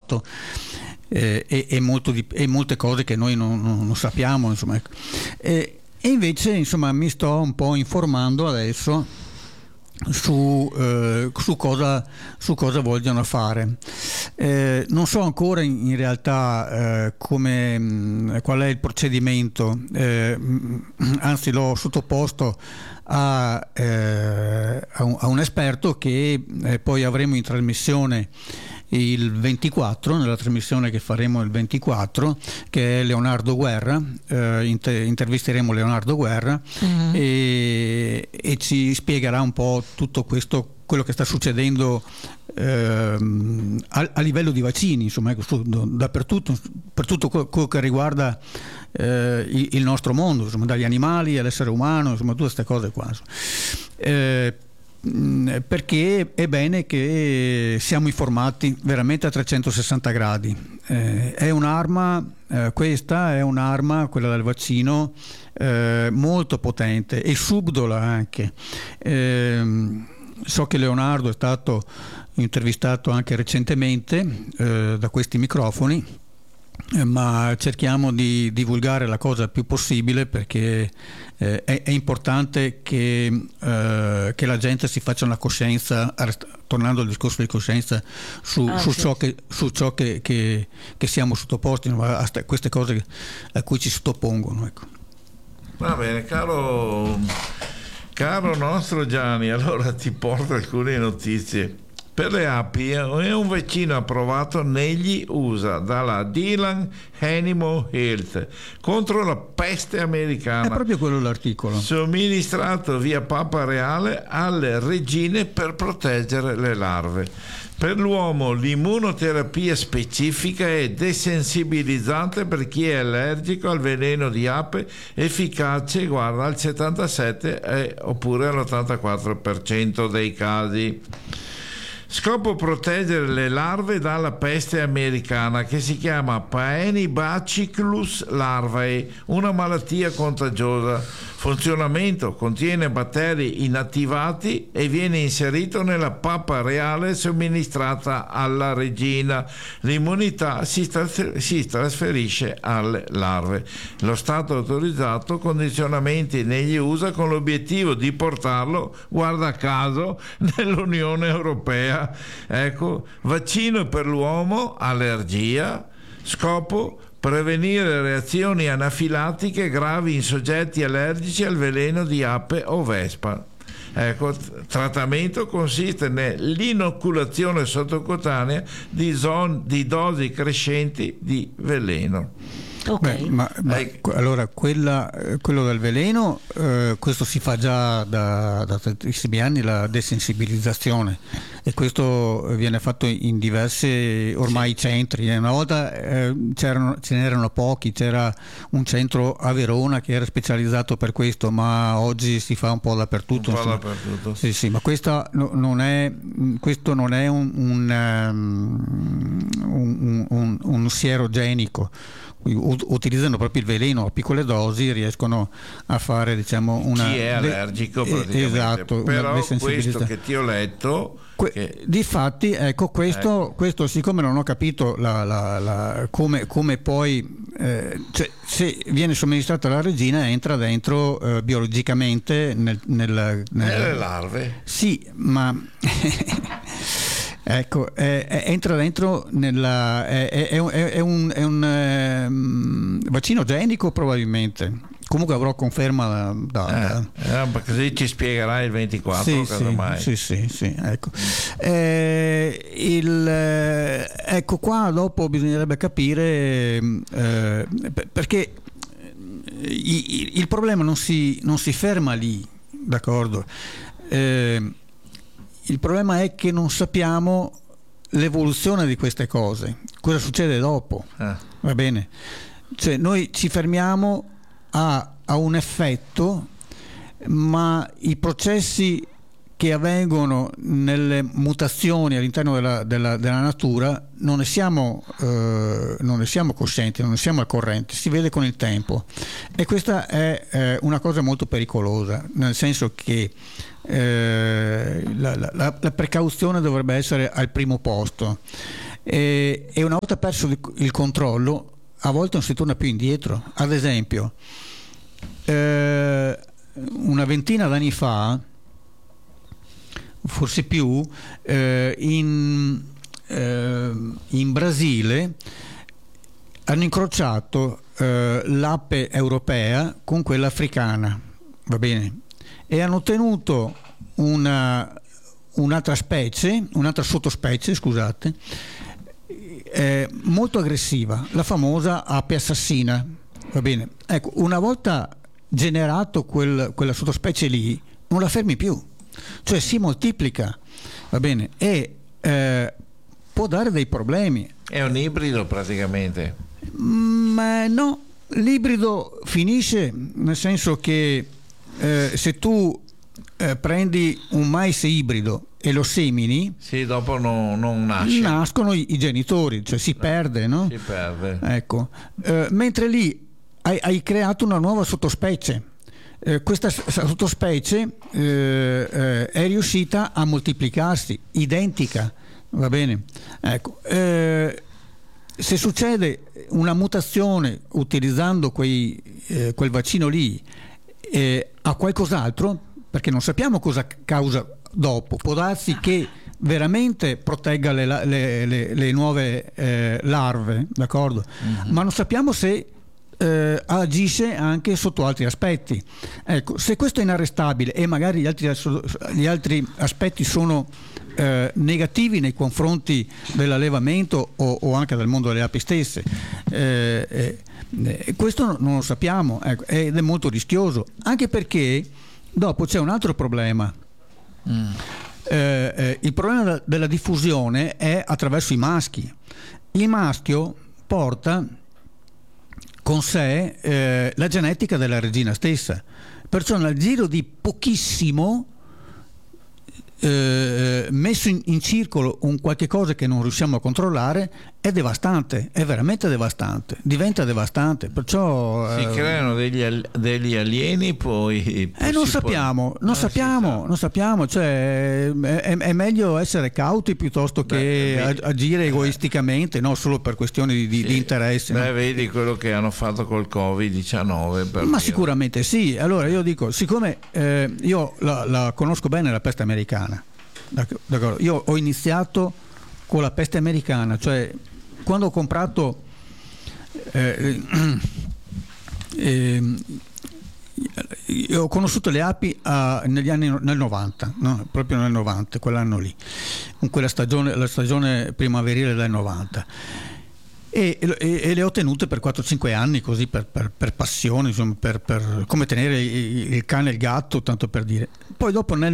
fatto, e molte cose che noi non sappiamo, insomma, ecco. E invece, insomma, mi sto un po' informando adesso su cosa vogliono fare. Non so ancora in realtà qual è il procedimento, anzi l'ho sottoposto a un esperto che poi avremo in trasmissione il 24, nella trasmissione che faremo il 24, che è Leonardo Guerra. Intervisteremo Leonardo Guerra, e ci spiegherà un po' tutto questo, quello che sta succedendo a livello di vaccini, insomma, dappertutto, per tutto quello che riguarda il nostro mondo, insomma, dagli animali all'essere umano, insomma, tutte queste cose qua. Perché è bene che siamo informati veramente a 360 gradi. È un'arma, questa è un'arma, quella del vaccino, molto potente e subdola anche. So che Leonardo è stato intervistato anche recentemente da questi microfoni, ma cerchiamo di divulgare la cosa il più possibile, perché è importante che la gente si faccia una coscienza, tornando al discorso di coscienza, su ciò che siamo sottoposti, a queste cose a cui ci sottopongono, ecco. Va bene, caro nostro Gianni, allora ti porto alcune notizie. Per le api è un vaccino approvato negli USA dalla Dylan Animal Health contro la peste americana. È proprio quello l'articolo. Somministrato via pappa reale alle regine per proteggere le larve. Per l'uomo l'immunoterapia specifica è desensibilizzante per chi è allergico al veleno di ape, efficace, guarda, al 77 oppure all'84% dei casi. Scopo proteggere le larve dalla peste americana, che si chiama Paenibacillus larvae, una malattia contagiosa. Funzionamento: contiene batteri inattivati e viene inserito nella pappa reale somministrata alla regina. L'immunità si trasferisce alle larve. Lo Stato ha autorizzato condizionamenti negli USA con l'obiettivo di portarlo, guarda caso, nell'Unione Europea. Ecco, vaccino per l'uomo, allergia, scopo: prevenire reazioni anafilattiche gravi in soggetti allergici al veleno di ape o vespa. Ecco, trattamento consiste nell'inoculazione sottocutanea di dosi crescenti di veleno. Okay. Allora quello del veleno, questo si fa già da tantissimi anni, la desensibilizzazione, e questo viene fatto in diversi ormai centri. Una volta ce n'erano pochi, c'era un centro a Verona che era specializzato per questo, ma oggi si fa un po' dappertutto. Sì, ma questo non è un sierogenico. Utilizzano proprio il veleno a piccole dosi, riescono a fare, diciamo, chi è allergico praticamente. Esatto, però questo che ti ho letto difatti, ecco, questo siccome non ho capito come poi cioè, se viene somministrata la regina, entra dentro biologicamente nelle larve. Sì, ma ecco, entra dentro è un vaccino genico probabilmente. Comunque avrò conferma così ci spiegherai il 24. Sì, ecco. Ecco, qua dopo bisognerebbe capire perché il problema non si ferma lì, d'accordo? Il problema è che non sappiamo l'evoluzione di queste cose, cosa succede dopo, va bene? Cioè noi ci fermiamo a un effetto, ma i processi che avvengono nelle mutazioni all'interno della natura non ne siamo coscienti, non ne siamo al corrente, si vede con il tempo, e questa è una cosa molto pericolosa, nel senso che la precauzione dovrebbe essere al primo posto. e una volta perso il controllo, a volte non si torna più indietro. Ad esempio, una ventina d'anni fa, forse più, in Brasile hanno incrociato l'ape europea con quella africana, va bene, e hanno ottenuto un'altra sottospecie, scusate, molto aggressiva, la famosa ape assassina, va bene. Ecco, una volta generato quella sottospecie lì, non la fermi più, cioè si moltiplica, va bene, e può dare dei problemi. È un ibrido praticamente. Ma no, l'ibrido finisce, nel senso che se tu prendi un mais ibrido e lo semini, sì, dopo non nasce. Nascono i genitori, cioè si perde, no? Si perde. Ecco, mentre lì hai creato una nuova sottospecie. Questa sottospecie è riuscita a moltiplicarsi, identica, va bene? Ecco, se succede una mutazione utilizzando quel vaccino lì a qualcos'altro, perché non sappiamo cosa causa dopo, può darsi che veramente protegga le nuove larve, d'accordo? Mm-hmm. Ma non sappiamo se agisce anche sotto altri aspetti. Ecco, se questo è inarrestabile e magari gli altri aspetti sono negativi nei confronti dell'allevamento o anche del mondo delle api stesse, questo non lo sappiamo, ecco, ed è molto rischioso, anche perché dopo c'è un altro problema. Il problema della diffusione è attraverso i maschi. Il maschio porta con sé la genetica della regina stessa, perciò nel giro di pochissimo, messo in circolo un qualche cosa che non riusciamo a controllare, è devastante, è veramente devastante, diventa devastante, perciò si creano degli alieni, poi non sappiamo, cioè è meglio essere cauti piuttosto che agire egoisticamente, no, solo per questioni di interesse. No? Vedi quello che hanno fatto col Covid-19. Ma sicuramente sì. Allora io dico, siccome io la conosco bene la peste americana, d'accordo? Io ho iniziato con la peste americana, cioè quando ho comprato io ho conosciuto le api nel 90, no? Proprio nel 90, quell'anno lì, con quella stagione, la stagione primaverile del 90, e le ho tenute per 4-5 anni, così per passione, insomma, per come tenere il cane e il gatto, tanto per dire. Poi dopo nel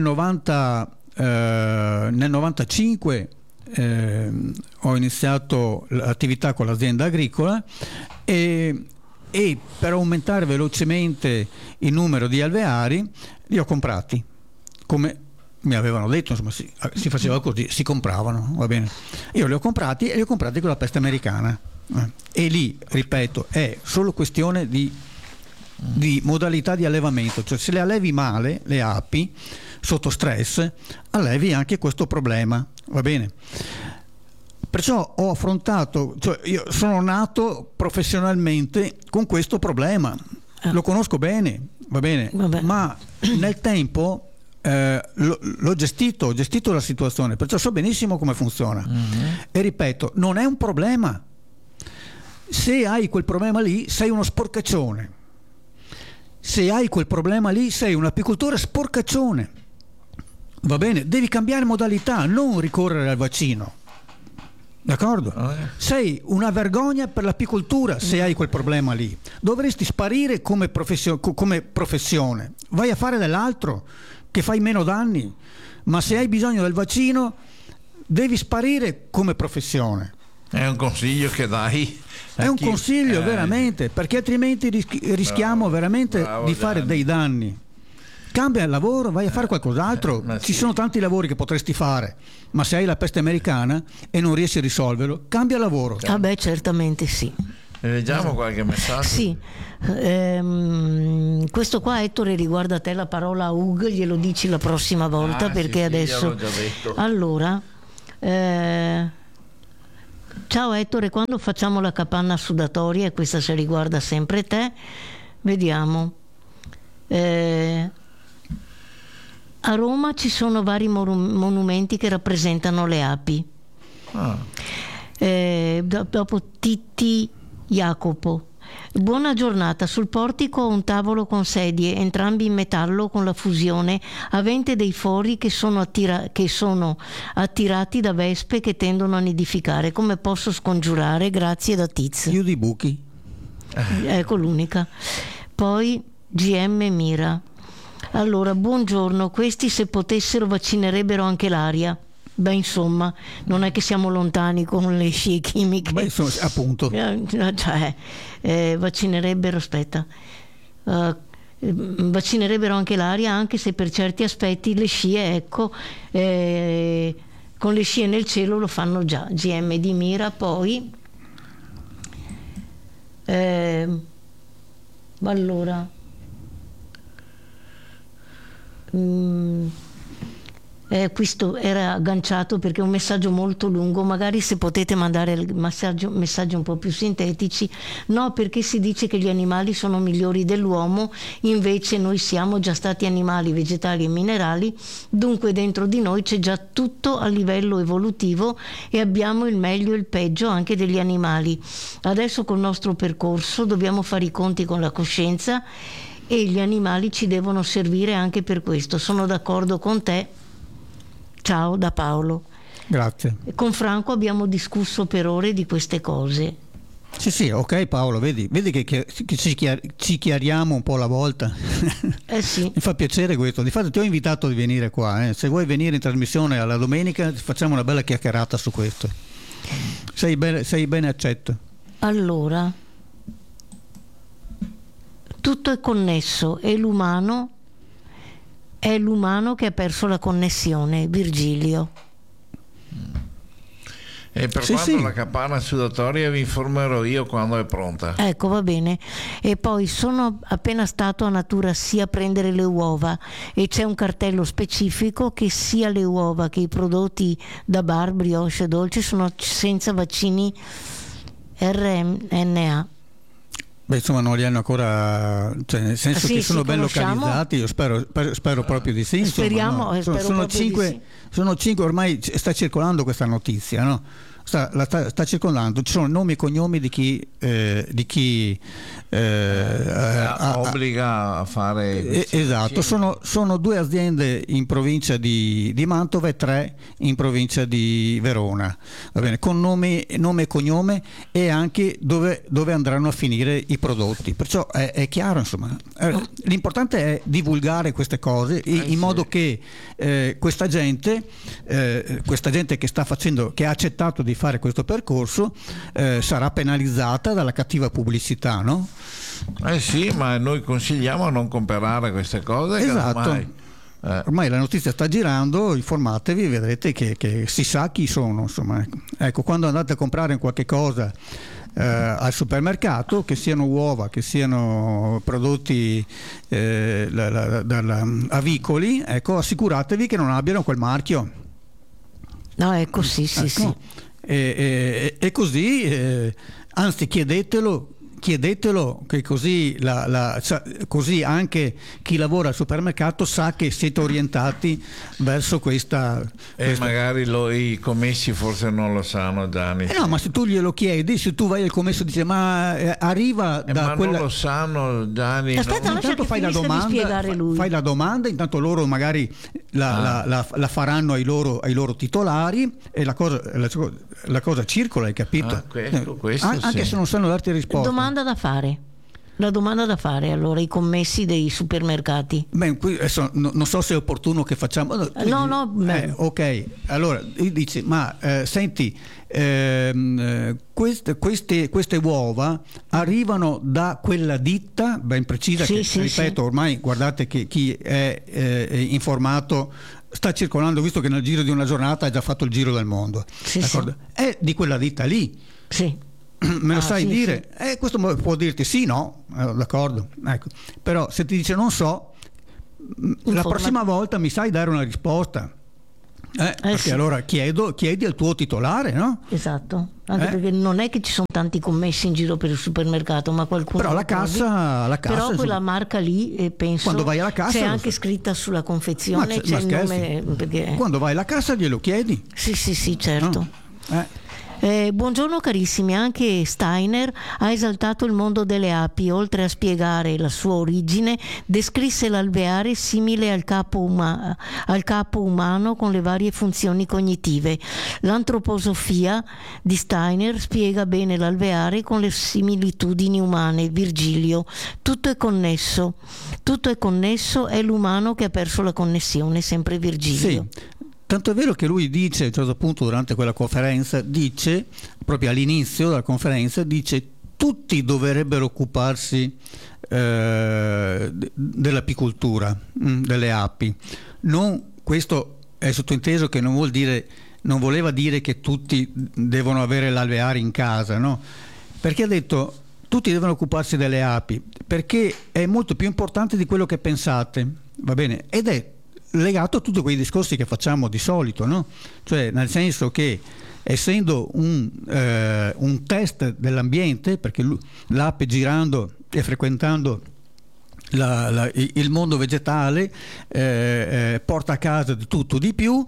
95 ho iniziato l'attività con l'azienda agricola e per aumentare velocemente il numero di alveari li ho comprati, come mi avevano detto, insomma, si faceva così, si compravano, va bene. Io li ho comprati e li ho comprati con la peste americana, e lì, ripeto, è solo questione di modalità di allevamento, cioè se le allevi male, le api, sotto stress, allevi anche questo problema, va bene. Perciò ho affrontato, cioè io sono nato professionalmente con questo problema, lo conosco bene, va bene. Vabbè. Ma nel tempo l'ho gestito la situazione, perciò so benissimo come funziona. E ripeto, non è un problema. Se hai quel problema lì, sei uno sporcaccione. Se hai quel problema lì, sei un apicoltore sporcaccione. Va bene, devi cambiare modalità, non ricorrere al vaccino. D'accordo? Sei una vergogna per l'apicoltura se hai quel problema lì. Dovresti sparire come professione. Vai a fare dell'altro che fai meno danni. Ma se hai bisogno del vaccino, devi sparire come professione. È un consiglio che dai? È un consiglio veramente, perché altrimenti rischiamo veramente di fare dei danni. Cambia il lavoro, vai a fare qualcos'altro. Ci sono tanti lavori che potresti fare, ma se hai la peste americana e non riesci a risolverlo, cambia lavoro. Ah beh, certamente sì. Leggiamo qualche messaggio. Sì, questo qua, Ettore, riguarda te, la parola UG, glielo dici la prossima volta, perché sì, adesso... già detto. Allora, Ciao Ettore, quando facciamo la capanna sudatoria, e questa se riguarda sempre te, vediamo. A Roma ci sono vari monumenti che rappresentano le api. Dopo Titti Jacopo. Buona giornata. Sul portico ho un tavolo con sedie, entrambi in metallo con la fusione, avente dei fori che sono attirati da vespe che tendono a nidificare. Come posso scongiurare? Grazie, da Tiz. Chiudi i buchi. Ecco l'unica. Poi GM Mira. Allora, buongiorno. Questi, se potessero, vaccinerebbero anche l'aria. Beh, insomma, non è che siamo lontani con le scie chimiche. Beh, appunto. Vaccinerebbero, vaccinerebbero anche l'aria, anche se per certi aspetti le scie, ecco, con le scie nel cielo lo fanno già. GM di Mira. Poi allora questo era agganciato perché è un messaggio molto lungo, magari se potete mandare messaggi un po' più sintetici. No, perché si dice che gli animali sono migliori dell'uomo, invece noi siamo già stati animali, vegetali e minerali, dunque dentro di noi c'è già tutto a livello evolutivo e abbiamo il meglio e il peggio anche degli animali. Adesso col nostro percorso dobbiamo fare i conti con la coscienza e gli animali ci devono servire anche per questo. Sono d'accordo con te. Ciao, da Paolo. Grazie. Con Franco abbiamo discusso per ore di queste cose. Sì, ok Paolo, vedi che ci chiariamo un po' alla volta. Sì. Mi fa piacere questo. Difatti ti ho invitato di venire qua. Se vuoi venire in trasmissione alla domenica facciamo una bella chiacchierata su questo. Sei bene accetto. Allora, tutto è connesso e l'umano che ha perso la connessione. Virgilio. E per quanto la capanna sudatoria vi informerò io quando è pronta. Ecco, va bene. E poi sono appena stato a Natura Sì a prendere le uova e c'è un cartello specifico che sia le uova che i prodotti da bar, brioche e dolci sono senza vaccini RNA. Beh, insomma, non li hanno ancora, cioè, nel senso che sono ben localizzati. Io spero proprio di sì. Speriamo, no? Sono cinque, ormai sta circolando questa notizia, no? Sta circolando, ci sono nomi e cognomi di chi obbliga a fare esatto. Sono 2 aziende in provincia di Mantova e 3 in provincia di Verona, va bene, con nome e cognome e anche dove andranno a finire i prodotti, perciò è chiaro, insomma. L'importante è divulgare queste cose in modo che questa gente che ha accettato di fare questo percorso sarà penalizzata dalla cattiva pubblicità, no? Sì, ma noi consigliamo a non comprare queste cose. Esatto. Ormai la notizia sta girando, informatevi, vedrete che si sa chi sono, insomma. Ecco, quando andate a comprare qualche cosa al supermercato, che siano uova, che siano prodotti avicoli, ecco, assicuratevi che non abbiano quel marchio. No, ecco, sì. E così, anzi, chiedetelo che così così anche chi lavora al supermercato sa che siete orientati verso questa. Magari i commessi forse non lo sanno, Gianni. No, ma se tu glielo chiedi, se tu vai al commesso e dici ma arriva da ma quella. Non lo sanno, Gianni. Aspetta, intanto fai la domanda, intanto loro magari la faranno ai loro titolari e la cosa circola, hai capito? Questo anche se non sanno darti risposta. La domanda da fare allora ai commessi dei supermercati. Beh, adesso, non so se è opportuno che facciamo. Ok, allora dici, ma senti, queste uova arrivano da quella ditta ben precisa, ripeto, ormai guardate che chi è informato sta circolando, visto che nel giro di una giornata ha già fatto il giro del mondo. È di quella ditta lì. Sì. Me lo sai dire? Questo può dirti sì, no, d'accordo, ecco. Però se ti dice non so, la prossima volta mi sai dare una risposta, perché allora chiedi al tuo titolare, no? Esatto. anche perché non è che ci sono tanti commessi in giro per il supermercato, ma qualcuno. Però la cassa però quella marca lì, penso, quando vai alla cassa c'è anche scritta sulla confezione, c'è il nome, perché... Quando vai alla cassa glielo chiedi. Sì, certo. Buongiorno carissimi, anche Steiner ha esaltato il mondo delle api, oltre a spiegare la sua origine, descrisse l'alveare simile al capo umano con le varie funzioni cognitive. L'antroposofia di Steiner spiega bene l'alveare con le similitudini umane. Virgilio, tutto è connesso, è l'umano che ha perso la connessione, sempre Virgilio. Sì. Tanto è vero che lui dice, a un certo punto durante quella conferenza, dice, proprio all'inizio della conferenza, dice tutti dovrebbero occuparsi dell'apicoltura, delle api. Questo è sottointeso che non voleva dire che tutti devono avere l'alveare in casa, no? Perché ha detto tutti devono occuparsi delle api, perché è molto più importante di quello che pensate, va bene? Ed è legato a tutti quei discorsi che facciamo di solito, no? Cioè nel senso che essendo un test dell'ambiente, perché l'ape girando e frequentando il mondo vegetale porta a casa di tutto di più,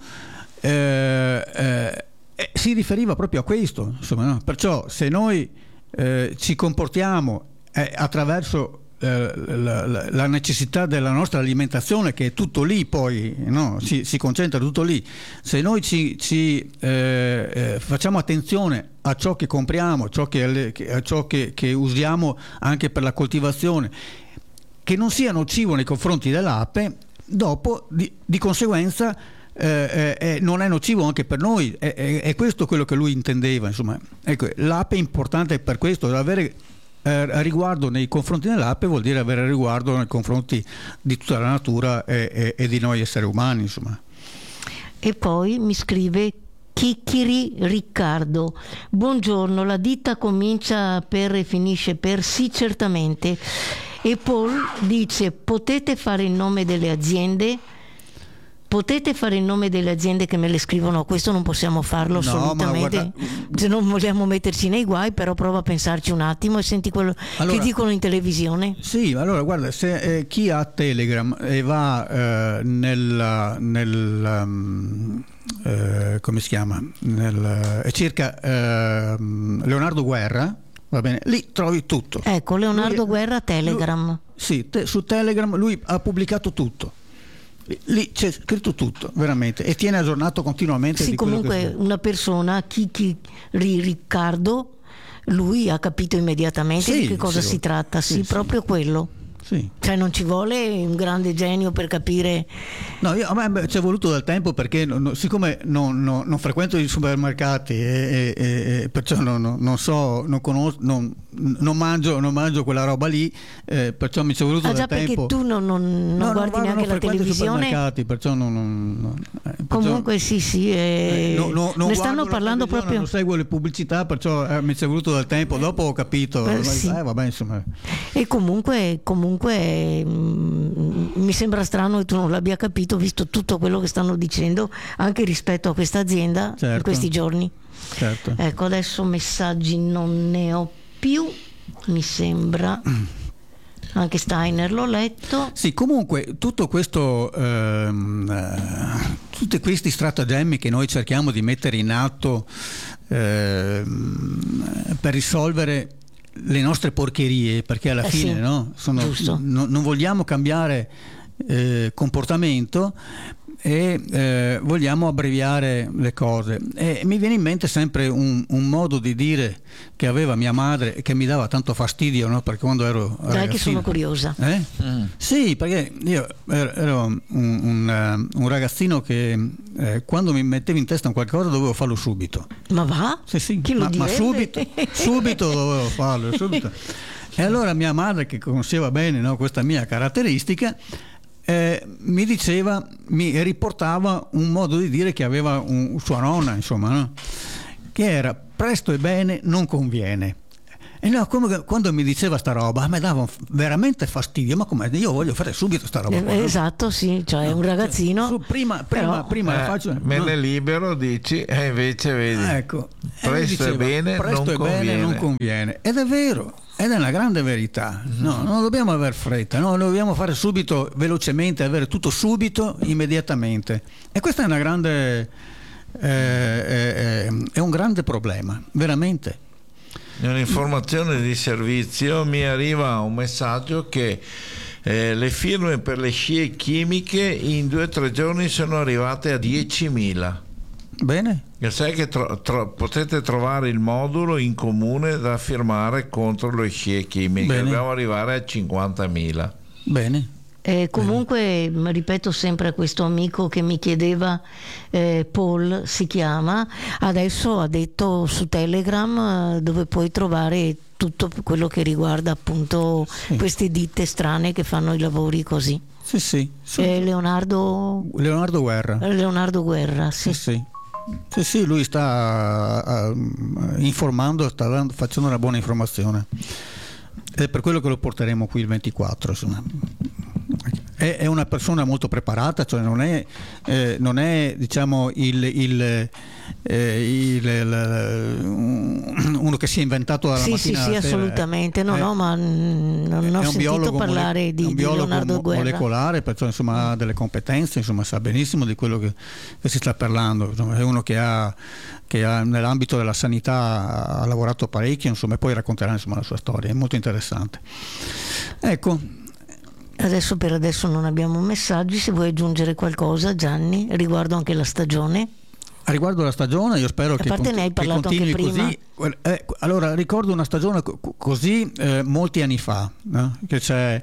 si riferiva proprio a questo, insomma, no? Perciò se noi ci comportiamo attraverso la necessità della nostra alimentazione, che è tutto lì, poi no? si concentra tutto lì. Se noi ci facciamo attenzione a ciò che compriamo, a ciò che usiamo anche per la coltivazione, che non sia nocivo nei confronti dell'ape, dopo di conseguenza non è nocivo anche per noi. È questo quello che lui intendeva, insomma. Ecco, l'ape è importante per questo, avere riguardo nei confronti dell'ape vuol dire avere riguardo nei confronti di tutta la natura e di noi esseri umani, insomma. E poi mi scrive Chicchiri Riccardo: buongiorno, la ditta comincia per e finisce per sì, certamente. E Paul dice: potete fare il nome delle aziende? Potete fare il nome delle aziende che me le scrivono? Questo non possiamo farlo assolutamente, se non vogliamo metterci nei guai, però prova a pensarci un attimo e senti quello che dicono in televisione. Sì, allora guarda, se chi ha Telegram e va come si chiama? Cerca Leonardo Guerra, va bene, lì trovi tutto. Ecco, Leonardo Guerra, Telegram. Sì, su Telegram lui ha pubblicato tutto. Lì c'è scritto tutto, veramente, e tiene aggiornato continuamente. Sì, comunque una persona, Riccardo, lui ha capito immediatamente di che cosa si tratta, proprio quello. Sì. Cioè non ci vuole un grande genio per capire. No, a me ci è voluto del tempo, perché siccome non frequento i supermercati e perciò non so, non conosco, non mangio quella roba lì, perciò mi ci è voluto del tempo. Perché tu non guardi neanche la televisione. Perciò comunque sì, ne stanno parlando proprio. Non seguo le pubblicità, perciò mi ci è voluto del tempo. Dopo ho capito. Vabbè, insomma. E comunque mi sembra strano che tu non l'abbia capito, visto tutto quello che stanno dicendo anche rispetto a questa azienda in questi giorni. Certo. Ecco, adesso messaggi non ne ho più, mi sembra. Anche Steiner l'ho letto. Sì, comunque tutto questo tutti questi stratagemmi che noi cerchiamo di mettere in atto per risolvere le nostre porcherie, perché alla fine non vogliamo cambiare comportamento e vogliamo abbreviare le cose, e mi viene in mente sempre un modo di dire che aveva mia madre, che mi dava tanto fastidio, no? Perché quando ero ragazzino, dai che sono curiosa. Sì, perché io ero un ragazzino che quando mi mettevo in testa un qualcosa dovevo farlo subito. Ma va? Sì, chi lo ma subito dovevo farlo, subito. E allora mia madre, che conosceva bene, no, questa mia caratteristica, mi riportava un modo di dire che aveva sua nonna, insomma, no? Che era: presto e bene non conviene. E no, quando mi diceva sta roba, a me dava veramente fastidio, ma come io voglio fare subito sta roba qua, esatto, sì, cioè è un ragazzino. Prima la faccio. Me ne libero, dici, e invece vedi, ecco, presto e bene, non conviene. Ed è vero, ed è una grande verità. No, non dobbiamo aver fretta, no, dobbiamo fare subito, velocemente, avere tutto subito, immediatamente. E questa è una grande è un grande problema, veramente. In un'informazione di servizio mi arriva un messaggio che le firme per le scie chimiche in 2 o 3 giorni sono arrivate a 10.000. Bene. E sai che potete trovare il modulo in comune da firmare contro le scie chimiche. Bene. Dobbiamo arrivare a 50.000. Bene. Comunque ripeto sempre a questo amico che mi chiedeva, Paul si chiama, adesso ha detto su Telegram dove puoi trovare tutto quello che riguarda appunto queste ditte strane che fanno i lavori così. Sì. Leonardo Guerra, sì. Sì, lui sta informando, sta facendo una buona informazione. È per quello che lo porteremo qui il 24, insomma. È una persona molto preparata, cioè non è diciamo uno che si è inventato dalla mattina alla sera. Assolutamente, no, ma non ho sentito parlare di Leonardo Guerra. Molecolare, perciò insomma ha delle competenze, insomma sa benissimo di quello che si sta parlando. Insomma, è uno che ha nell'ambito della sanità ha lavorato parecchio, insomma, e poi racconterà insomma la sua storia, è molto interessante. Ecco. Per adesso non abbiamo messaggi, se vuoi aggiungere qualcosa, Gianni, riguardo anche la stagione. Riguardo la stagione, io spero che ne hai parlato continui anche prima. Così. Allora, ricordo una stagione così molti anni fa, che c'è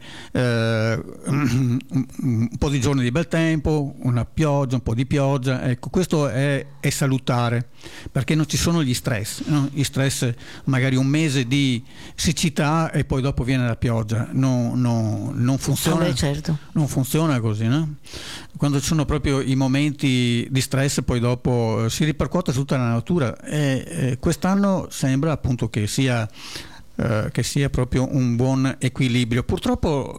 un po' di giorni di bel tempo, una pioggia, un po' di pioggia. Ecco, questo è salutare, perché non ci sono gli stress, no? Gli stress, magari un mese di siccità e poi dopo viene la pioggia. Non funziona. Certo. Non funziona così, no? Quando ci sono proprio i momenti di stress, poi dopo si ripercuote su tutta la natura, e quest'anno sembra appunto che sia proprio un buon equilibrio. Purtroppo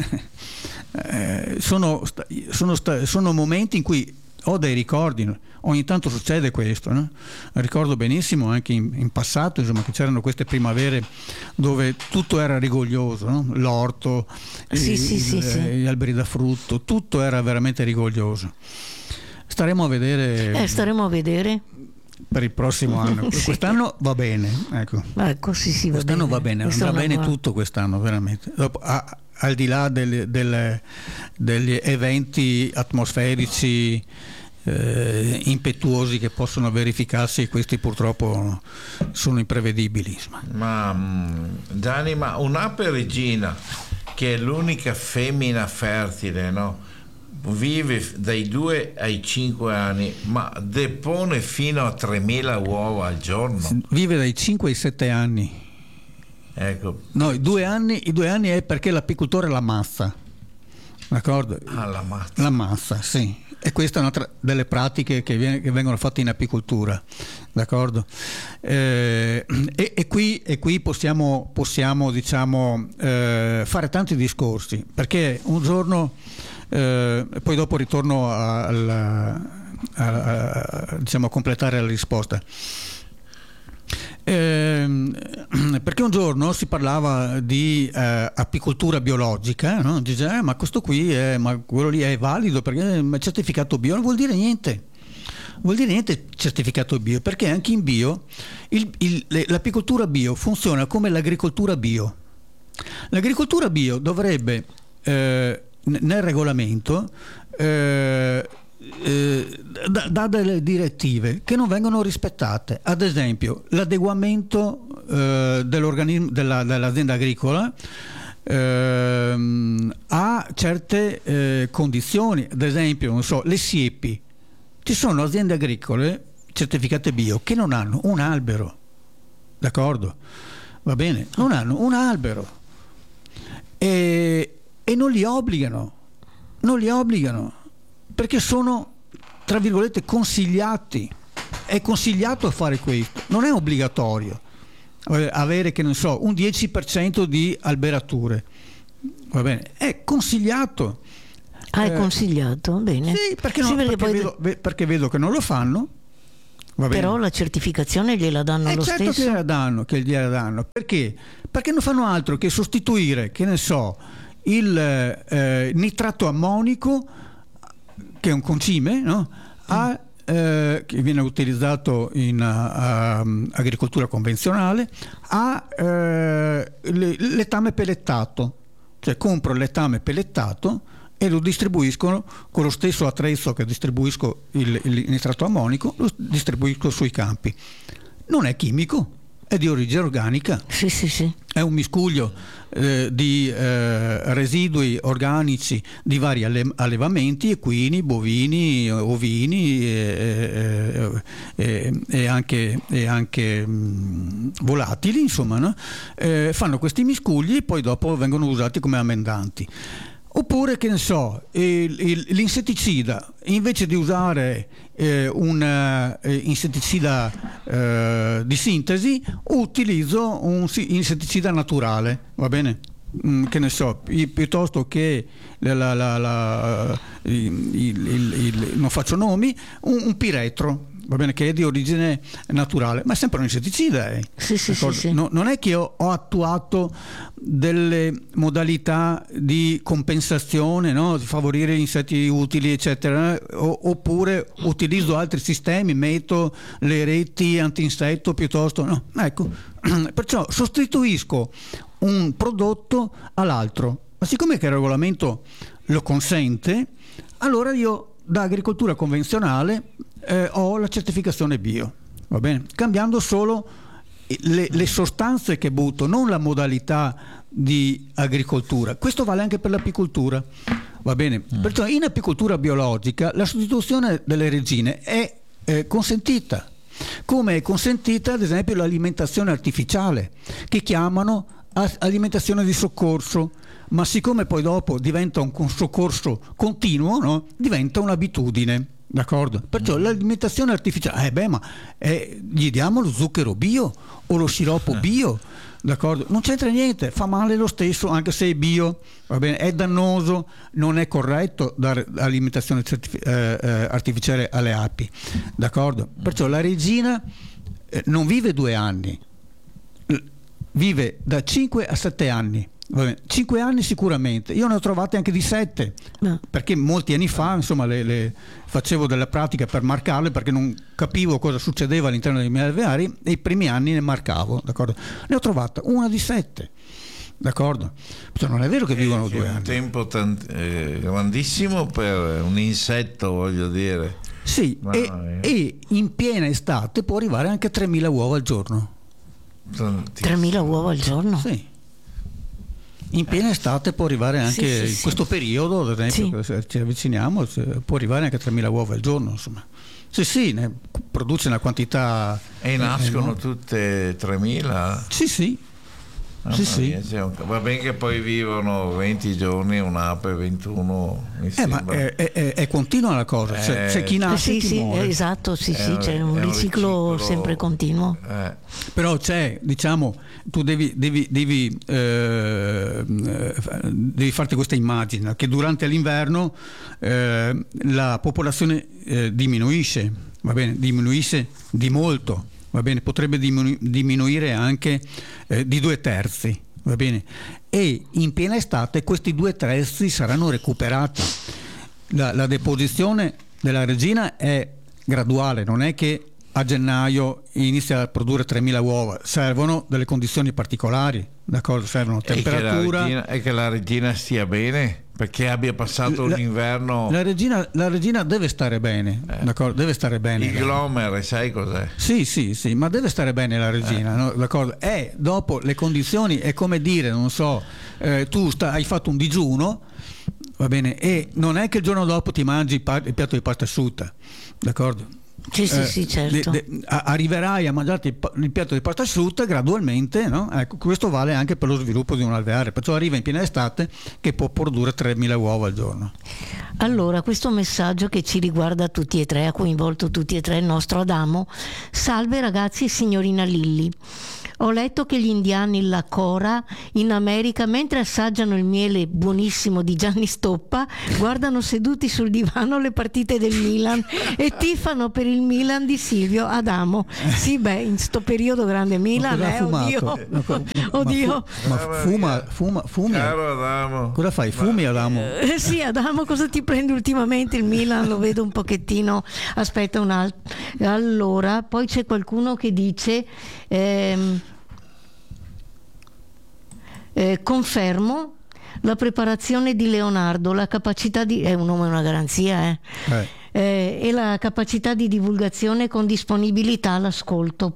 sono momenti in cui ho dei ricordi, ogni tanto succede questo, no? Ricordo benissimo anche in passato, insomma, che c'erano queste primavere dove tutto era rigoglioso, no? L'orto, gli alberi da frutto, tutto era veramente rigoglioso. Staremo a vedere per il prossimo anno. Quest'anno va bene, ecco sì, quest'anno va bene, andrà bene tutto quest'anno, veramente. Dopo, al di là degli eventi atmosferici impetuosi che possono verificarsi, questi purtroppo sono imprevedibili, insomma. Ma Gianni, ma un'ape regina, che è l'unica femmina fertile, no? Vive dai 2 ai 5 anni, ma depone fino a 3.000 uova al giorno. Vive dai 5 ai 7 anni. Ecco. No, i 2 anni è perché l'apicoltore l'ammazza, d'accordo? L'ammazza. L'ammazza, sì. E questa è un'altra delle pratiche che vengono fatte in apicoltura, d'accordo? E qui possiamo diciamo fare tanti discorsi, perché un giorno poi dopo ritorno diciamo a completare la risposta. Perché un giorno si parlava di apicoltura biologica, no? Dice, ma questo qui ma quello lì è valido perché è certificato bio. Non vuol dire niente. Vuol dire niente certificato bio, perché anche in bio l'apicoltura bio funziona come l'agricoltura bio. L'agricoltura bio dovrebbe nel regolamento dà delle direttive che non vengono rispettate. Ad esempio, l'adeguamento dell'organismo dell'azienda agricola a certe condizioni. Ad esempio, non so, le siepi. Ci sono aziende agricole certificate bio che non hanno un albero, d'accordo? Va bene, non hanno un albero e non li obbligano, perché sono, tra virgolette, consigliati. È consigliato a fare questo, non è obbligatorio, avere, che non so, un 10% di alberature, va bene, è consigliato. È consigliato? Bene. Sì, perché vedo che non lo fanno. Va bene. Però la certificazione gliela danno lo certo stesso. Che gliela danno. Perché? Perché non fanno altro che sostituire, che ne so, il nitrato ammonico, che è un concime, no? Che viene utilizzato in agricoltura convenzionale, a letame pellettato. Cioè compro il letame pellettato e lo distribuiscono con lo stesso attrezzo che distribuisco il nitrato ammonico, lo distribuisco sui campi. Non è chimico, è di origine organica. Sì. È un miscuglio di residui organici di vari allevamenti, equini, bovini, ovini e anche volatili, insomma, no? Fanno questi miscugli e poi dopo vengono usati come amendanti. Oppure, che ne so, l'insetticida, invece di usare un insetticida di sintesi, utilizzo un insetticida naturale, va bene? Che ne so, piuttosto che non faccio nomi, un piretro, va bene, che è di origine naturale, ma è sempre un insetticida. Sì. Non è che ho attuato delle modalità di compensazione, no? Di favorire gli insetti utili, eccetera, oppure utilizzo altri sistemi, metto le reti anti-insetto piuttosto, no? Ecco, perciò sostituisco un prodotto all'altro, ma siccome che il regolamento lo consente, allora io da agricoltura convenzionale ho la certificazione bio, va bene? Cambiando solo le sostanze che butto, non la modalità di agricoltura. Questo vale anche per l'apicoltura, va bene? Perciò in apicoltura biologica la sostituzione delle regine è consentita, come è consentita ad esempio l'alimentazione artificiale, che chiamano alimentazione di soccorso, ma siccome poi dopo diventa un soccorso continuo, no? Diventa un'abitudine. D'accordo? Perciò l'alimentazione artificiale, ma gli diamo lo zucchero bio o lo sciroppo bio, d'accordo? Non c'entra niente, fa male lo stesso anche se è bio, va bene? È dannoso, non è corretto dare alimentazione artificiale alle api, d'accordo? Perciò la regina non vive 2 anni, vive da 5 a 7 anni. 5 anni sicuramente, io ne ho trovate anche di 7, perché molti anni fa, insomma, le facevo della pratica per marcarle, perché non capivo cosa succedeva all'interno dei miei alveari, e i primi anni ne marcavo, d'accordo? Ne ho trovata una di 7, d'accordo? Cioè, non è vero che vivono 2 anni. Un tempo grandissimo per un insetto, voglio dire. Sì, e in piena estate può arrivare anche a 3.000 uova al giorno. 3.000 uova al giorno? Sì. In piena estate può arrivare anche in questo periodo, ad esempio, che ci avviciniamo, può arrivare anche a 3.000 uova al giorno, insomma. Sì, ne produce una quantità. E nascono tutte 3.000? Sì. Sì. Va bene che poi vivono 20 giorni, un'ape 21, mi sembra. Ma è continua la cosa, c'è chi nasce e chi muore. Esatto, c'è un riciclo sempre continuo. Però c'è, diciamo, tu devi farti questa immagine, che durante l'inverno la popolazione diminuisce, va bene, diminuisce di molto. Va bene, potrebbe diminuire anche di 2/3, va bene, e in piena estate questi 2/3 saranno recuperati. La deposizione della regina è graduale, non è che a gennaio inizia a produrre 3.000 uova, servono delle condizioni particolari, d'accordo? Servono temperatura e che la regina stia bene, perché abbia passato un inverno. La regina deve stare bene, d'accordo? Deve stare bene. Il glomere, sai cos'è? Sì, ma deve stare bene la regina, no? D'accordo? Dopo le condizioni è come dire, non so, tu hai fatto un digiuno, va bene, e non è che il giorno dopo ti mangi il piatto di pasta asciutta, d'accordo? Sì, certo. Arriverai a mangiarti il piatto di pasta asciutta gradualmente, no? Ecco, questo vale anche per lo sviluppo di un alveare, perciò arriva in piena estate che può produrre 3.000 uova al giorno. Allora, questo messaggio che ci riguarda tutti e tre, ha coinvolto tutti e tre il nostro Adamo. Salve ragazzi e signorina Lilli. Ho letto che gli indiani la Cora in America, mentre assaggiano il miele buonissimo di Gianni Stoppa, guardano seduti sul divano le partite del Milan e tifano per il Milan di Silvio Adamo. Sì, beh, in sto periodo grande Milan, oddio. Oddio. Ma fumi? Caro Adamo. Cosa fai? Fumi, Adamo? Sì, Adamo, cosa ti prendi ultimamente? Il Milan lo vedo un pochettino. Aspetta un altro. Allora, poi c'è qualcuno che dice confermo la preparazione di Leonardo, la capacità di è un nome, una garanzia, e la capacità di divulgazione con disponibilità all'ascolto.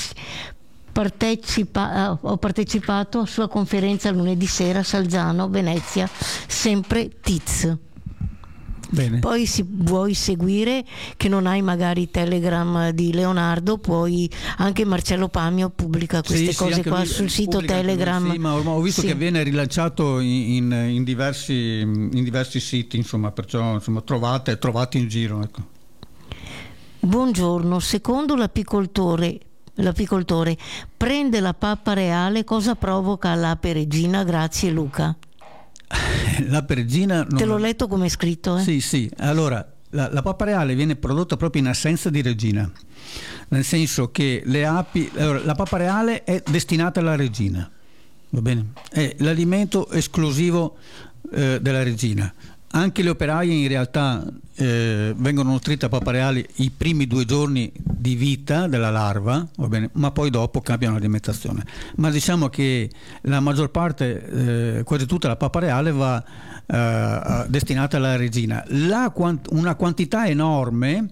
Ho partecipato a sua conferenza lunedì sera a Salzano, Venezia, sempre Tiz. Bene. Poi se vuoi seguire, che non hai magari Telegram di Leonardo, puoi anche Marcello Pamio pubblica queste cose qua sul sito Telegram. Sì, ma ho visto che viene rilanciato in diversi siti, insomma, perciò insomma, trovate in giro. Ecco. Buongiorno, secondo l'apicoltore prende la pappa reale, cosa provoca l'ape regina? Grazie Luca. L'ape regina te l'ho letto come è scritto, Sì. Allora, la pappa reale viene prodotta proprio in assenza di regina, nel senso che le api, la pappa reale è destinata alla regina, va bene? È l'alimento esclusivo della regina. Anche le operaie in realtà vengono nutrite a pappa reale i primi 2 giorni di vita della larva, va bene? Ma poi dopo cambiano alimentazione. Ma diciamo che la maggior parte, quasi tutta la pappa reale va destinata alla regina. Una quantità enorme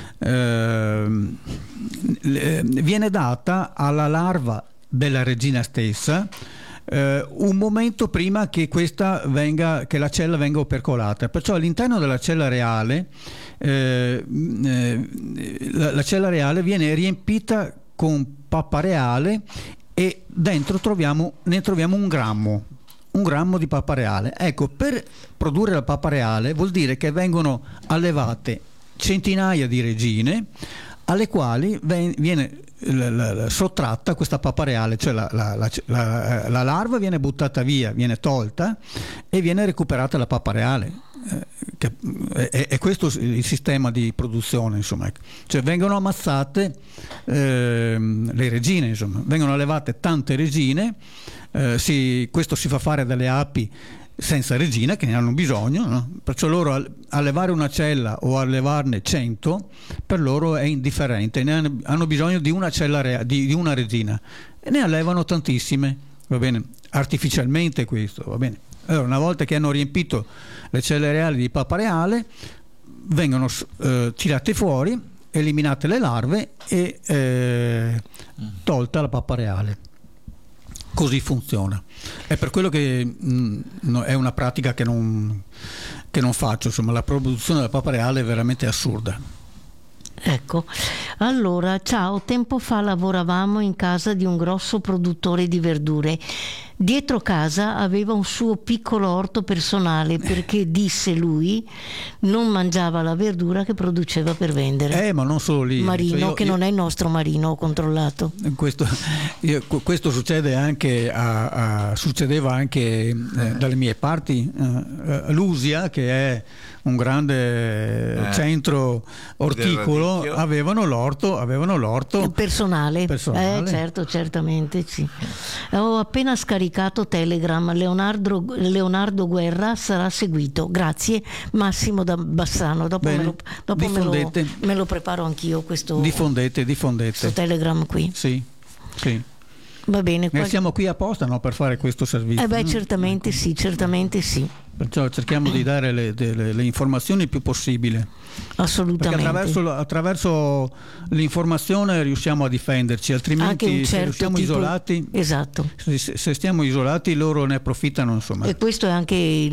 viene data alla larva della regina stessa un momento prima che la cella venga opercolata, perciò all'interno della cella reale la cella reale viene riempita con pappa reale e dentro ne troviamo un grammo di pappa reale. Ecco, per produrre la pappa reale vuol dire che vengono allevate centinaia di regine alle quali viene sottratta questa pappa reale, cioè la larva viene buttata via, viene tolta e viene recuperata la pappa reale. È questo il sistema di produzione, insomma. Cioè vengono ammazzate le regine, insomma, vengono allevate tante regine, questo si fa fare dalle api senza regina, che ne hanno bisogno, no? Perciò loro allevare una cella o allevarne 100 per loro è indifferente, hanno bisogno di una cella di una regina e ne allevano tantissime, va bene, artificialmente questo, va bene. Allora, una volta che hanno riempito le celle reali di pappa reale, vengono tirate fuori, eliminate le larve e tolta la pappa reale. Così funziona. È per quello che è una pratica che non faccio, insomma, la produzione della pappa reale è veramente assurda. Ecco, allora, ciao, tempo fa lavoravamo in casa di un grosso produttore di verdure. Dietro casa aveva un suo piccolo orto personale perché, disse lui, non mangiava la verdura che produceva per vendere. Ma non solo lì. Marino, che non è il nostro Marino, ho controllato. Questo succede anche succedeva anche dalle mie parti. L'Usia, che è un grande centro orticolo, avevano l'orto personale. Certo, certamente sì. Ho appena scaricato Telegram, Leonardo Guerra sarà seguito. Grazie Massimo da Bassano. Dopo me lo preparo anch'io questo. Diffondete. Questo Telegram qui. Sì. Va bene. Siamo qui apposta, no, per fare questo servizio. Certamente sì. Perciò cerchiamo di dare le informazioni il più possibile. Assolutamente. Perché attraverso l'informazione riusciamo a difenderci, altrimenti se siamo isolati. Esatto. Se stiamo isolati loro ne approfittano, insomma. E questo è anche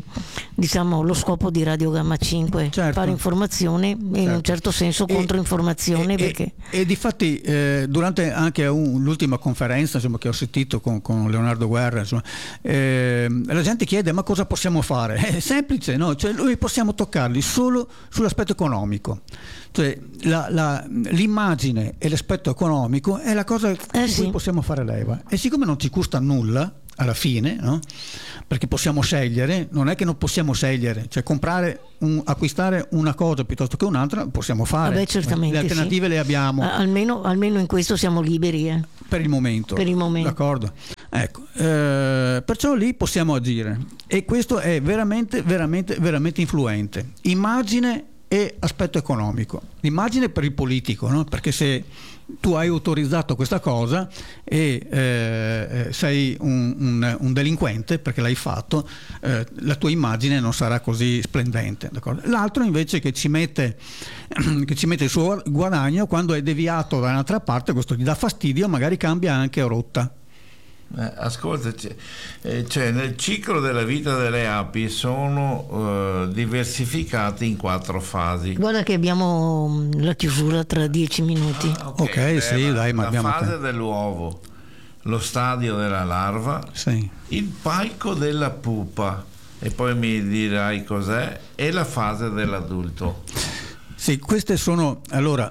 lo scopo di Radio Gamma 5, fare informazione e in un certo senso controinformazione. E difatti durante anche l'ultima conferenza, insomma, che ho sentito con Leonardo Guerra, insomma, la gente chiede: ma cosa possiamo possiamo fare? È semplice, no? Cioè, noi possiamo toccarli solo sull'aspetto economico. Cioè, l'immagine e l'aspetto economico è la cosa su cui possiamo fare leva. E siccome non ci costa nulla alla fine, no? Perché possiamo scegliere, non è che non possiamo scegliere, cioè acquistare una cosa piuttosto che un'altra possiamo fare. Vabbè, certamente, le alternative le abbiamo. Almeno in questo siamo liberi. Per il momento. D'accordo. Ecco, perciò lì possiamo agire, e questo è veramente influente. Immagine e aspetto economico. L'immagine per il politico, no? Perché se tu hai autorizzato questa cosa e sei un delinquente perché l'hai fatto, la tua immagine non sarà così splendente, d'accordo? L'altro invece che ci mette il suo guadagno, quando è deviato da un'altra parte, questo gli dà fastidio, magari cambia anche rotta. Ascolta, cioè nel ciclo della vita delle api sono diversificate in 4 fasi. Guarda che abbiamo la chiusura tra 10 minuti. Ok, sì, dai, ma la fase dell'uovo, lo stadio della larva, sì, il palco della pupa, e poi mi dirai cos'è, e la fase dell'adulto. Sì, queste sono, allora,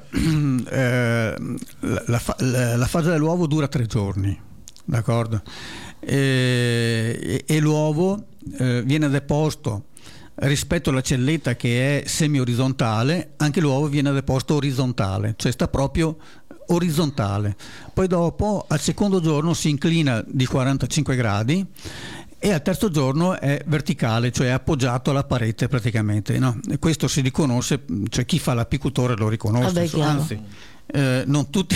la fase dell'uovo dura 3 giorni. D'accordo, e l'uovo viene deposto rispetto alla celletta che è semi-orizzontale, anche l'uovo viene deposto orizzontale, cioè sta proprio orizzontale. Poi dopo, al secondo giorno, si inclina di 45 gradi e al terzo giorno è verticale, cioè è appoggiato alla parete praticamente, no? E questo si riconosce, cioè chi fa l'apicultore lo riconosce. Vabbè, anzi, non tutti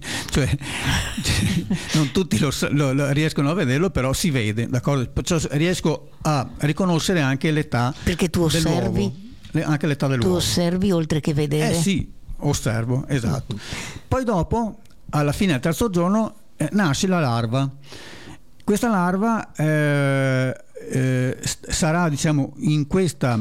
non tutti lo riescono a vederlo, però si vede, d'accordo? Perciò riesco a riconoscere anche l'età, perché tu osservi anche l'età dell'uovo. Tu osservi oltre che vedere. Sì, osservo, esatto. Poi dopo, alla fine del terzo giorno, nasce la larva. Questa larva sarà, diciamo, in questa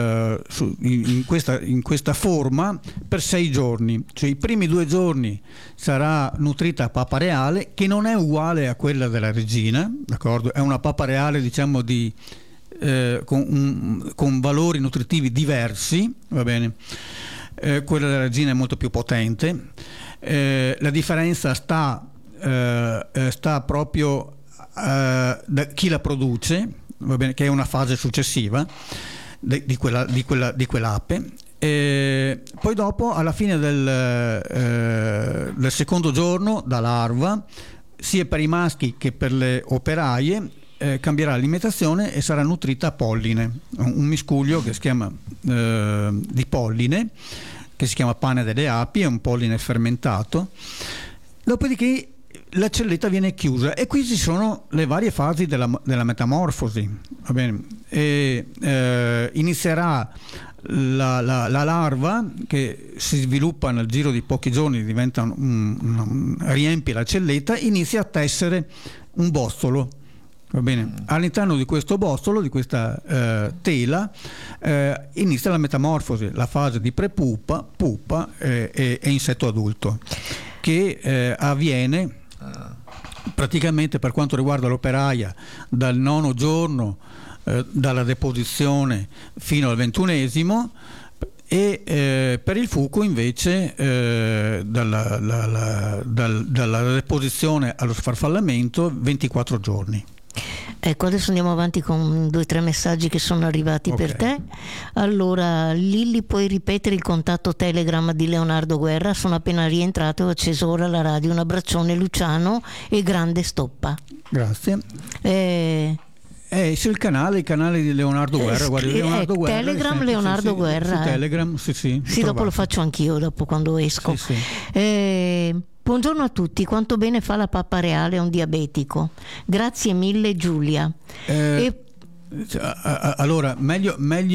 forma per 6 giorni. Cioè, i primi 2 giorni sarà nutrita a papa reale, che non è uguale a quella della regina, d'accordo? È una papa reale, diciamo, con valori nutritivi diversi, va bene? Quella della regina è molto più potente. La differenza sta proprio da chi la produce, va bene, che è una fase successiva di quell'ape. Poi dopo, alla fine del secondo giorno, da larva, sia per i maschi che per le operaie, cambierà l'alimentazione e sarà nutrita a polline, un miscuglio che si chiama di polline, che si chiama pane delle api, è un polline fermentato. Dopodiché la celletta viene chiusa e qui ci sono le varie fasi della metamorfosi, va bene? Inizierà la larva, che si sviluppa nel giro di pochi giorni, riempie la celletta, inizia a tessere un bozzolo, va bene? All'interno di questo bozzolo, di questa tela, inizia la metamorfosi, la fase di prepupa, pupa e insetto adulto, che avviene praticamente, per quanto riguarda l'operaia, dal 9° giorno, dalla deposizione fino al 21°, e per il fuco invece dalla deposizione allo sfarfallamento 24 giorni. Ecco, adesso andiamo avanti con 2 o 3 messaggi che sono arrivati per te. Allora, Lilli, puoi ripetere il contatto Telegram di Leonardo Guerra? Sono appena rientrato e ho acceso ora la radio. Un abbraccione, Luciano, e grande stoppa. Grazie. Sul canale di Leonardo Guerra, guarda, Leonardo Guerra, Telegram, Leonardo Guerra. Su Telegram, sì, dopo lo faccio anch'io, dopo quando esco. Sì. Buongiorno a tutti, quanto bene fa la pappa reale a un diabetico? Grazie mille, Giulia. Allora, meglio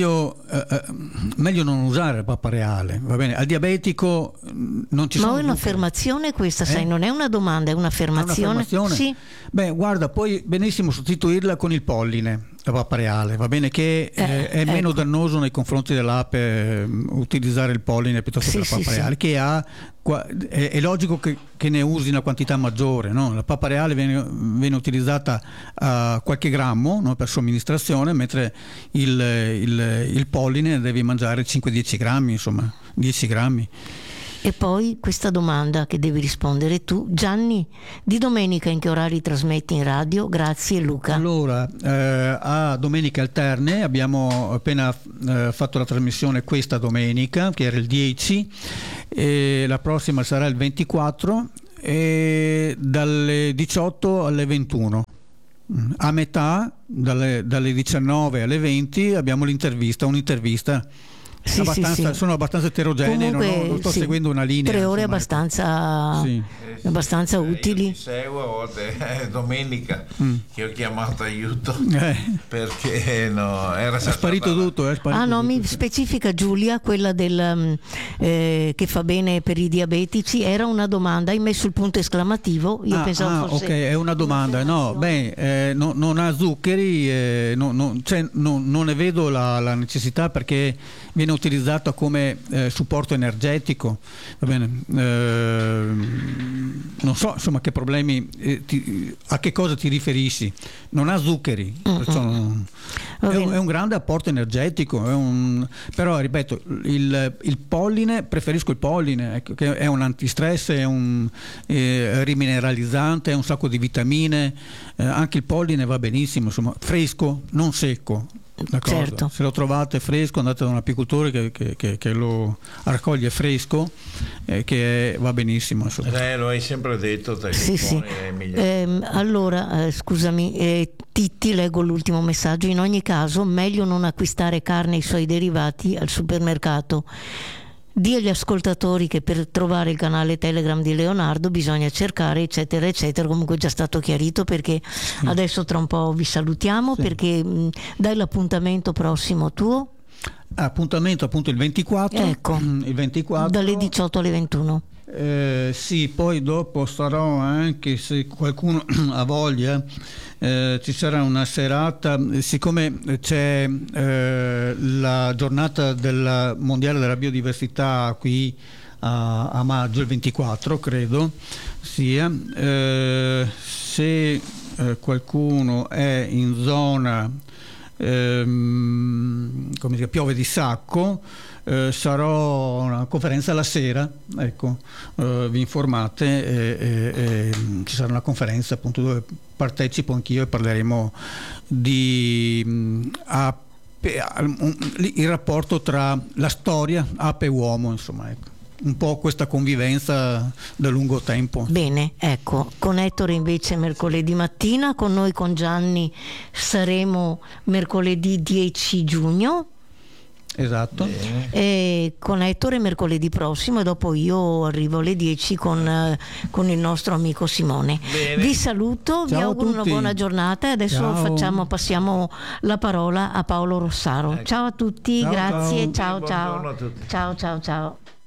non usare la pappa reale, va bene? Al diabetico non ci sono. Ma è un'affermazione questa, sai, non è una domanda, è un'affermazione. Sì. Beh, guarda, puoi benissimo sostituirla con il polline. la pappa reale, va bene, che è meno dannoso nei confronti dell'ape utilizzare il polline piuttosto che la pappa reale, che è logico che ne usi una quantità maggiore, no? La pappa reale viene utilizzata a qualche grammo, no, per somministrazione, mentre il polline devi mangiare 5-10 grammi, insomma 10 grammi. E poi questa domanda che devi rispondere tu, Gianni, di domenica in che orari trasmetti in radio? Grazie Luca. Allora, a domeniche alterne abbiamo appena fatto la trasmissione questa domenica, che era il 10, e la prossima sarà il 24, e dalle 18 alle 21. A metà, dalle 19 alle 20, abbiamo un'intervista. Sì. Sono abbastanza eterogenei. Comunque, non sto seguendo una linea. 3 ore insomma, abbastanza utili. Io ti seguo domenica che ho chiamato aiuto perché era sparito tutto. Mi specifica Giulia, quella che fa bene per i diabetici. Era una domanda, hai messo il punto esclamativo. Io pensavo fosse. Ok, è una domanda. Non ha zuccheri, non ne vedo la necessità, perché viene utilizzata come supporto energetico, va bene. Non so insomma che problemi, a che cosa ti riferisci. Non ha zuccheri, perciò è un grande apporto energetico, però ripeto, il polline, preferisco il polline, ecco, che è un antistress, è un rimineralizzante, è un sacco di vitamine, anche il polline va benissimo, insomma, fresco, non secco. Certo. Se lo trovate fresco, andate da un apicoltore che lo raccoglie fresco, che va benissimo. Lo hai sempre detto. Sì. Allora, scusami, Titti, leggo l'ultimo messaggio. In ogni caso, meglio non acquistare carne e i suoi derivati al supermercato. Dì agli ascoltatori che per trovare il canale Telegram di Leonardo bisogna cercare eccetera eccetera. Comunque è già stato chiarito, perché adesso tra un po' vi salutiamo, perché dai l'appuntamento prossimo tuo. Appuntamento appunto il 24, ecco, il 24 dalle 18 alle 21. Sì, poi dopo sarò, anche se qualcuno ha voglia, ci sarà una serata, siccome c'è la giornata del mondiale della biodiversità qui a maggio, il 24 credo sia, se qualcuno è in zona come si chiama, Piove di Sacco, sarò una conferenza la sera, ecco, vi informate, e ci sarà una conferenza appunto dove partecipo anch'io e parleremo di il rapporto tra la storia, ape e uomo, insomma, ecco, un po' questa convivenza da lungo tempo. Bene, ecco, con Ettore invece mercoledì mattina, con noi, con Gianni, saremo mercoledì 10 giugno. Esatto. E con Ettore mercoledì prossimo, e dopo io arrivo alle 10 con il nostro amico Simone. Bene. Vi saluto, vi auguro una buona giornata, e adesso passiamo la parola a Paolo Rossaro. Ciao a tutti, grazie, ciao. Buongiorno a tutti. Ciao.